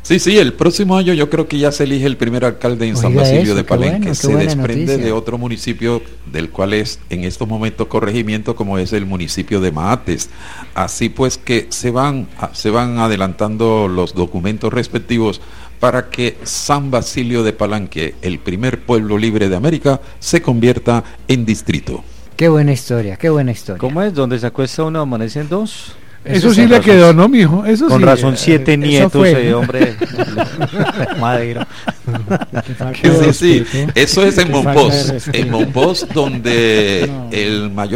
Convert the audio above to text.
Sí, el próximo año yo creo que ya se elige el primer alcalde en San Basilio de Palenque. Se desprende de otro municipio del cual es en estos momentos corregimiento, como es el municipio de Maates. Así pues que se van adelantando los documentos respectivos para que San Basilio de Palenque, el primer pueblo libre de América, se convierta en distrito. Qué buena historia, qué buena historia. ¿Cómo es? ¿Donde se acuesta uno amanecen dos? Eso sí le quedó, ¿no, mijo? Eso con sí, razón 7 nietos, hombre. Madero. Sí, eso es en Monpós. En Monpós, donde el mayor